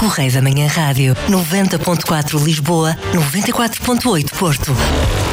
Correio da Manhã Rádio. 90.4 Lisboa, 94.8 Porto.